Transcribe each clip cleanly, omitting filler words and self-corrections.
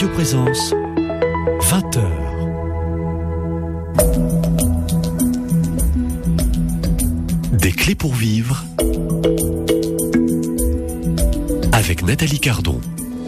Radio Présence, 20h. Des clés pour vivre avec Nathalie Cardon.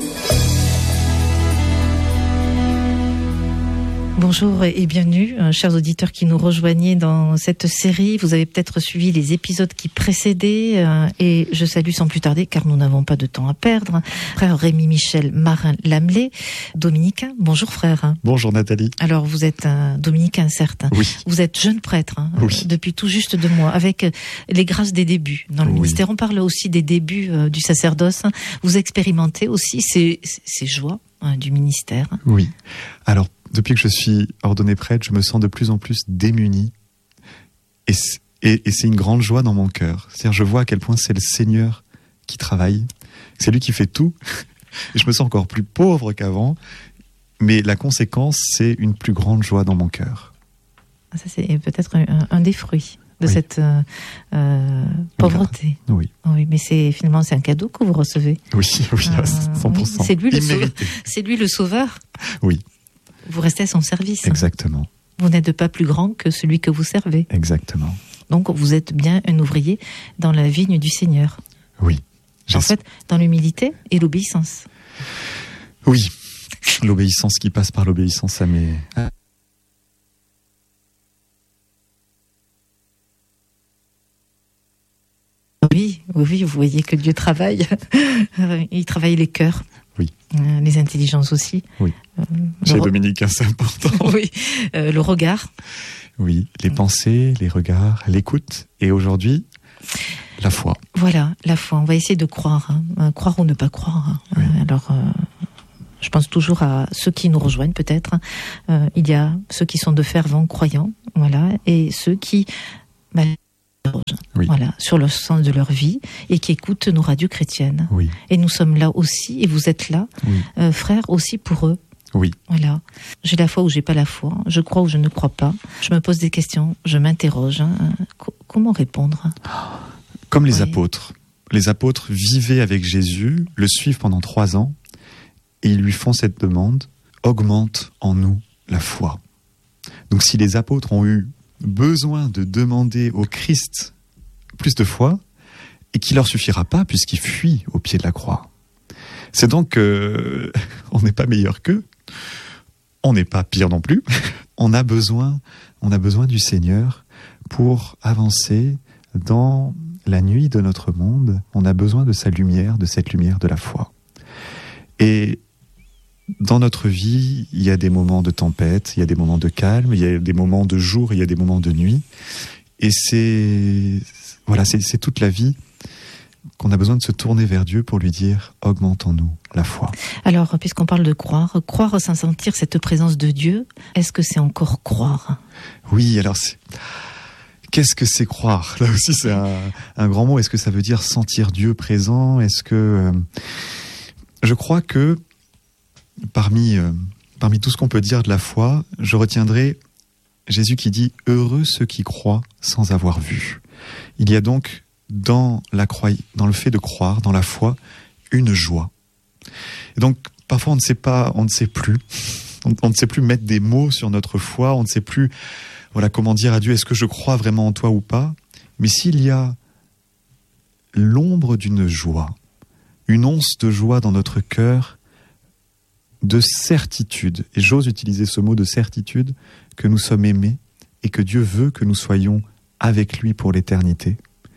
Bonjour et bienvenue, chers auditeurs qui nous rejoignez dans cette série. Vous avez peut-être suivi les épisodes qui précédaient et je salue sans plus tarder, car nous n'avons pas de temps à perdre, frère Rémi-Michel Marin-Lamelais, dominicain. Bonjour frère. Bonjour Nathalie. Alors vous êtes un dominicain certes, oui. Vous êtes jeune prêtre oui. Depuis tout juste 2 mois, avec les grâces des débuts dans le ministère. On parle aussi des débuts du sacerdoce. Vous expérimentez aussi ces joies du ministère. Oui, alors depuis que je suis ordonné prêtre, je me sens de plus en plus démuni. Et c'est une grande joie dans mon cœur. C'est-à-dire, je vois à quel point c'est le Seigneur qui travaille. C'est lui qui fait tout. Et je me sens encore plus pauvre qu'avant. Mais la conséquence, c'est une plus grande joie dans mon cœur. Ça, c'est peut-être un des fruits de cette pauvreté. Oui. Oui, mais finalement, c'est un cadeau que vous recevez. Oui, 100%. Oui, c'est lui le sauveur. Oui. Vous restez à son service. Exactement. Vous n'êtes pas plus grand que celui que vous servez. Exactement. Donc, vous êtes bien un ouvrier dans la vigne du Seigneur. Oui. En fait, dans l'humilité et l'obéissance. Oui. L'obéissance qui passe par l'obéissance à mes... Oui, vous voyez que Dieu travaille. Il travaille les cœurs. Oui. Les intelligences aussi. Oui. Chez Dominicain, c'est important. Oui. Le regard. Oui. Les pensées, les regards, l'écoute. Et aujourd'hui, la foi. Voilà, la foi. On va essayer de croire. Croire ou ne pas croire. Oui. Alors, je pense toujours à ceux qui nous rejoignent peut-être. Il y a ceux qui sont de fervents croyants. Voilà. Et ceux qui... Oui. Voilà, sur le sens de leur vie et qui écoutent nos radios chrétiennes. Oui. Et nous sommes là aussi, et vous êtes là, oui. Frères, aussi pour eux. Oui. Voilà. J'ai la foi ou j'ai pas la foi. Je crois ou je ne crois pas. Je me pose des questions, je m'interroge. Comment répondre ? Comme les apôtres. Les apôtres vivaient avec Jésus, le suivent pendant 3 ans, et ils lui font cette demande, augmente en nous la foi. Donc si les apôtres ont eu besoin de demander au Christ plus de foi, et qui leur suffira pas puisqu'ils fuient au pied de la croix. C'est donc on n'est pas meilleur qu'eux, on n'est pas pire non plus. On a besoin du Seigneur pour avancer dans la nuit de notre monde. On a besoin de sa lumière, de cette lumière de la foi. Et dans notre vie, il y a des moments de tempête, il y a des moments de calme, il y a des moments de jour, il y a des moments de nuit. Et c'est toute la vie qu'on a besoin de se tourner vers Dieu pour lui dire « Augmente en nous la foi ». Alors, puisqu'on parle de croire sans sentir cette présence de Dieu, est-ce que c'est encore croire ? Oui, alors qu'est-ce que c'est croire ? Là aussi, c'est un grand mot. Est-ce que ça veut dire sentir Dieu présent ? Est-ce que... Je crois que parmi tout ce qu'on peut dire de la foi, je retiendrai Jésus qui dit « Heureux ceux qui croient sans avoir vu ». Il y a donc dans le fait de croire, dans la foi, une joie. Et donc parfois on ne sait plus mettre des mots sur notre foi, on ne sait plus comment dire à Dieu « Est-ce que je crois vraiment en toi ou pas ?» Mais s'il y a l'ombre d'une joie, une once de joie dans notre cœur, de certitude, et j'ose utiliser ce mot de certitude, que nous sommes aimés et que Dieu veut que nous soyons avec lui pour l'éternité,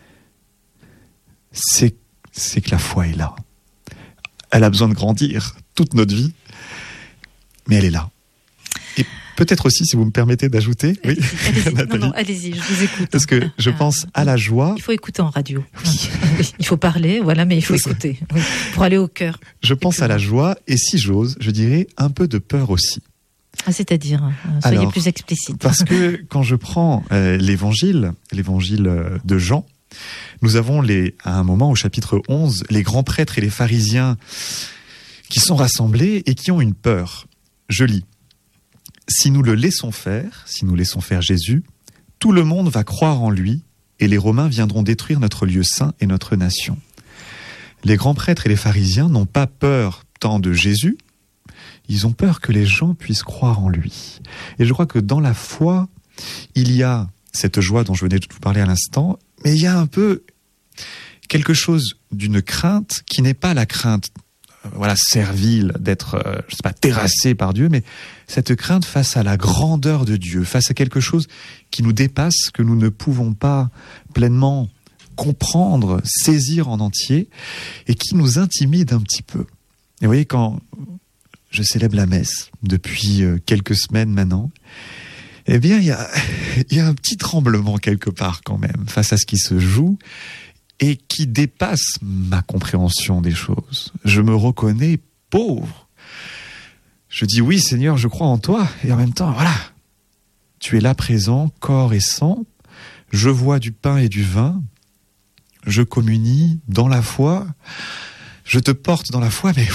c'est que la foi est là. Elle a besoin de grandir toute notre vie, mais elle est là. Et peut-être aussi, si vous me permettez d'ajouter, allez-y, je vous écoute. Parce que je pense à la joie. Il faut écouter en radio. Oui. Il faut parler, mais il faut écouter pour aller au cœur. Je pense à la joie et si j'ose, je dirais un peu de peur aussi. C'est-à-dire, soyez plus explicite. Parce que quand je prends l'évangile de Jean, nous avons à un moment au chapitre 11, les grands prêtres et les pharisiens qui sont rassemblés et qui ont une peur. Je lis. Si nous le laissons faire, Jésus, tout le monde va croire en lui et les Romains viendront détruire notre lieu saint et notre nation. Les grands prêtres et les pharisiens n'ont pas peur tant de Jésus ils ont peur que les gens puissent croire en lui. Et je crois que dans la foi, il y a cette joie dont je venais de vous parler à l'instant, mais il y a un peu quelque chose d'une crainte qui n'est pas la crainte servile, d'être, terrassé par Dieu, mais cette crainte face à la grandeur de Dieu, face à quelque chose qui nous dépasse, que nous ne pouvons pas pleinement comprendre, saisir en entier, et qui nous intimide un petit peu. Et vous voyez, quand je célèbre la messe depuis quelques semaines maintenant, eh bien, il y a un petit tremblement quelque part quand même, face à ce qui se joue, et qui dépasse ma compréhension des choses. Je me reconnais pauvre. Je dis oui Seigneur, je crois en toi, et en même temps, voilà, tu es là présent, corps et sang, je vois du pain et du vin, je communie dans la foi, je te porte dans la foi, mais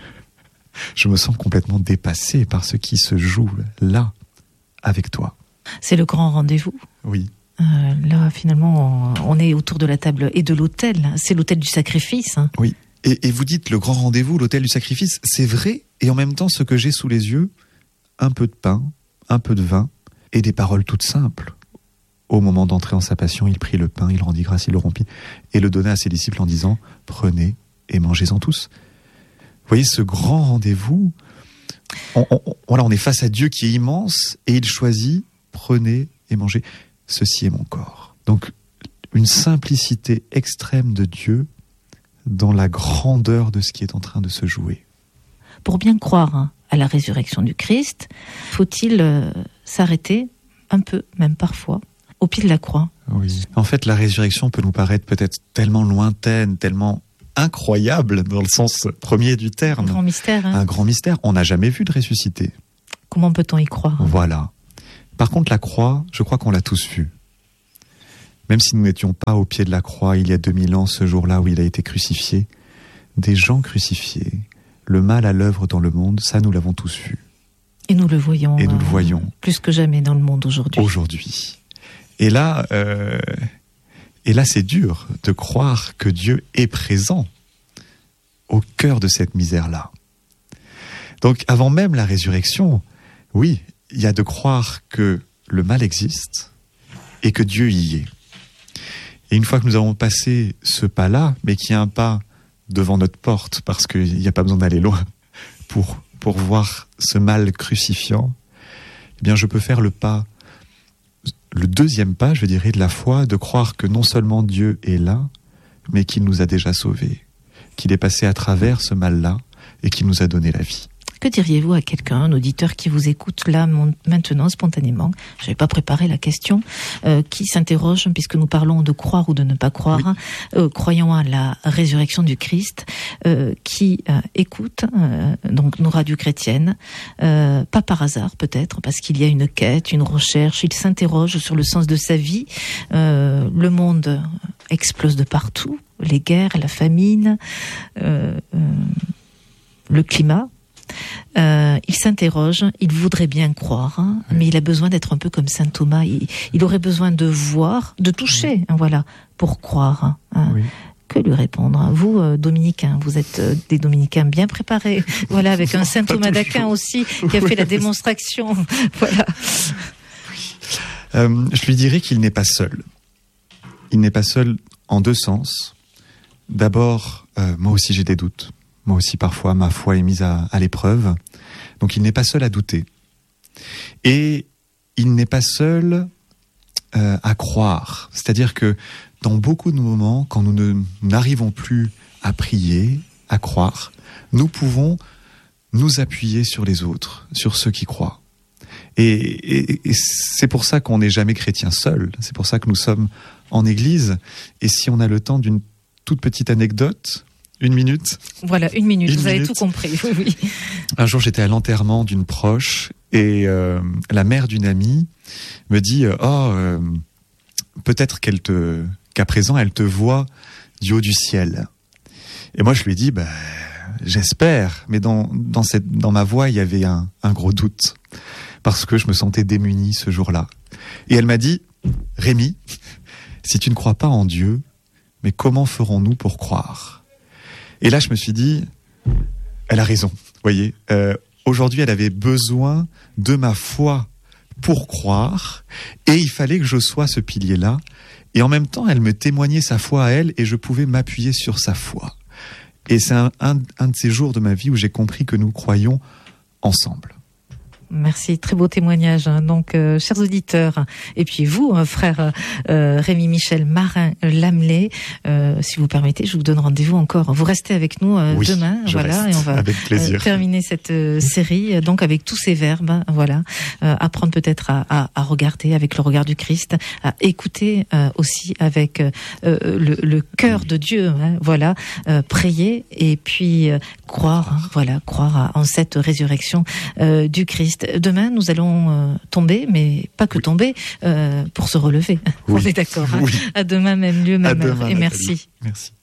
je me sens complètement dépassé par ce qui se joue là, avec toi. C'est le grand rendez-vous. Oui. Là, finalement, on est autour de la table et de l'autel. C'est l'autel du sacrifice. Oui. Et vous dites le grand rendez-vous, l'autel du sacrifice, c'est vrai. Et en même temps, ce que j'ai sous les yeux, un peu de pain, un peu de vin et des paroles toutes simples. Au moment d'entrer en sa passion, il prit le pain, il rendit grâce, il le rompit et le donna à ses disciples en disant « Prenez et mangez-en tous ». Vous voyez ce grand rendez-vous, on est face à Dieu qui est immense et il choisit « Prenez et mangez ». Ceci est mon corps. Donc, une simplicité extrême de Dieu dans la grandeur de ce qui est en train de se jouer. Pour bien croire à la résurrection du Christ, faut-il s'arrêter un peu, même parfois, au pied de la croix? Oui. En fait, la résurrection peut nous paraître peut-être tellement lointaine, tellement incroyable dans le sens premier du terme. Un grand mystère. Un grand mystère. On n'a jamais vu de ressuscité. Comment peut-on y croire? Voilà. Par contre, la croix, je crois qu'on l'a tous vue. Même si nous n'étions pas au pied de la croix il y a 2000 ans, ce jour-là où il a été crucifié, des gens crucifiés, le mal à l'œuvre dans le monde, ça nous l'avons tous vu. Et nous le voyons. Et nous le voyons. Plus que jamais dans le monde aujourd'hui. Aujourd'hui. Et là, c'est dur de croire que Dieu est présent au cœur de cette misère-là. Donc, avant même la résurrection, oui, il y a de croire que le mal existe et que Dieu y est. Et une fois que nous avons passé ce pas-là, mais qui est un pas devant notre porte, parce qu'il n'y a pas besoin d'aller loin pour voir ce mal crucifiant, eh bien je peux faire le deuxième pas, je dirais, de la foi, de croire que non seulement Dieu est là, mais qu'il nous a déjà sauvés, qu'il est passé à travers ce mal-là et qu'il nous a donné la vie. Que diriez-vous à quelqu'un, un auditeur qui vous écoute là maintenant spontanément, je n'avais pas préparé la question, qui s'interroge, puisque nous parlons de croire ou de ne pas croire, oui. Croyant à la résurrection du Christ, qui écoute donc nos radios chrétiennes, pas par hasard peut-être, parce qu'il y a une quête, une recherche, il s'interroge sur le sens de sa vie, le monde explose de partout, les guerres, la famine, le climat. Il s'interroge, il voudrait bien croire, mais il a besoin d'être un peu comme saint Thomas. Il aurait besoin de voir, de toucher, voilà, pour croire. Oui. Que lui répondre? Vous, dominicains, vous êtes des dominicains bien préparés, voilà, avec un saint Thomas d'Aquin aussi qui a fait la démonstration. Voilà. Je lui dirais qu'il n'est pas seul. Il n'est pas seul en deux sens. D'abord, moi aussi j'ai des doutes. Moi aussi, parfois, ma foi est mise à l'épreuve. Donc, il n'est pas seul à douter. Et il n'est pas seul à croire. C'est-à-dire que dans beaucoup de moments, quand nous n'arrivons plus à prier, à croire, nous pouvons nous appuyer sur les autres, sur ceux qui croient. Et c'est pour ça qu'on n'est jamais chrétien seul. C'est pour ça que nous sommes en église. Et si on a le temps d'une toute petite anecdote... 1 minute. Voilà, 1 minute, vous avez tout compris. Oui. Un jour, j'étais à l'enterrement d'une proche et la mère d'une amie me dit peut-être qu'à présent, elle te voit du haut du ciel. Et moi, je lui ai dit j'espère, mais dans ma voix, il y avait un gros doute parce que je me sentais démuni ce jour-là. Et elle m'a dit Rémi, si tu ne crois pas en Dieu, mais comment ferons-nous pour croire ? Et là, je me suis dit, elle a raison. Vous voyez, Aujourd'hui, elle avait besoin de ma foi pour croire, et il fallait que je sois ce pilier-là. Et en même temps, elle me témoignait sa foi à elle, et je pouvais m'appuyer sur sa foi. Et c'est un de ces jours de ma vie où j'ai compris que nous croyons ensemble. Merci, très beau témoignage. Donc, chers auditeurs, et puis vous, frère Rémi-Michel Marin-Lamelais, si vous permettez, je vous donne rendez-vous encore. Vous restez avec nous demain, voilà, et on va terminer cette série, donc avec tous ces verbes, voilà, apprendre peut-être à regarder avec le regard du Christ, à écouter aussi avec le cœur de Dieu, voilà, prier et puis croire, croire en cette résurrection du Christ. Demain, nous allons tomber, mais pas que tomber, pour se relever. Oui. On est d'accord. Oui. À demain, même lieu, même heure. Et merci. Merci.